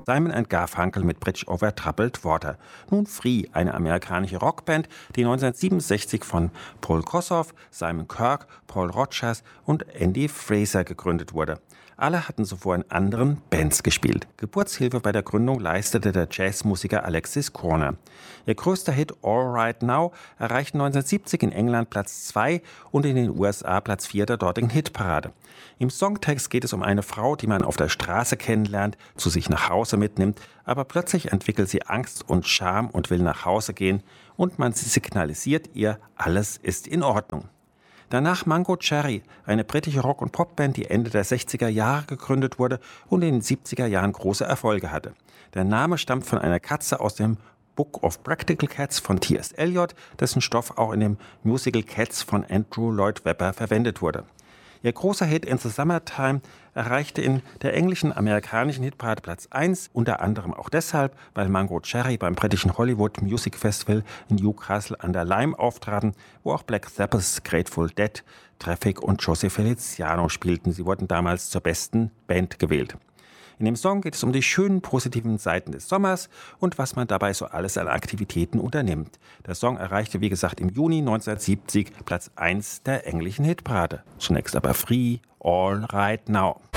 Simon and Garfunkel mit Bridge over Troubled Water. Nun Free, eine amerikanische Rockband, die 1967 von Paul Kossoff, Simon Kirke, Paul Rodgers und Andy Fraser gegründet wurde. Alle hatten zuvor in anderen Bands gespielt. Geburtshilfe bei der Gründung leistete der Jazzmusiker Alexis Korner. Ihr größter Hit All Right Now erreichte 1970 in England Platz 2 und in den USA Platz 4 der dortigen Hitparade. Im Songtext geht es um eine Frau, die man auf der Straße kennenlernt, zu sich nach Hause mitnimmt, aber plötzlich entwickelt sie Angst und Scham und will nach Hause gehen und man signalisiert ihr, alles ist in Ordnung. Danach Mango Cherry, eine britische Rock- und Popband, die Ende der 60er Jahre gegründet wurde und in den 70er Jahren große Erfolge hatte. Der Name stammt von einer Katze aus dem Book of Practical Cats von T.S. Eliot, dessen Stoff auch in dem Musical Cats von Andrew Lloyd Webber verwendet wurde. Ihr großer Hit In the Summertime erreichte in der englischen amerikanischen Hitparade Platz 1, unter anderem auch deshalb, weil Mango Cherry beim britischen Hollywood Music Festival in Newcastle under Lyme auftraten, wo auch Black Sabbath, Grateful Dead, Traffic und José Feliciano spielten. Sie wurden damals zur besten Band gewählt. In dem Song geht es um die schönen, positiven Seiten des Sommers und was man dabei so alles an Aktivitäten unternimmt. Der Song erreichte, wie gesagt, im Juni 1970 Platz 1 der englischen Hitparade. Zunächst aber Free, All Right Now.